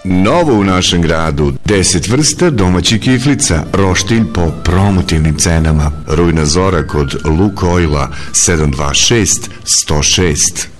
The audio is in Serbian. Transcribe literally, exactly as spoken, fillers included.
Novo u našem gradu, deset vrsta domaćih kiflica, roštilj po promotivnim cenama. Rujna zora kod Lukoila sedam dva šest sto šest.